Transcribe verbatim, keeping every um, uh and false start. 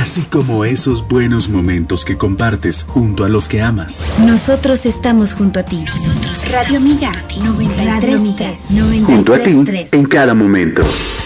así como esos buenos momentos que compartes junto a los que amas. Nosotros estamos junto a ti. Nosotros Radio Amiga noventa y tres punto tres. Junto a ti en cada momento.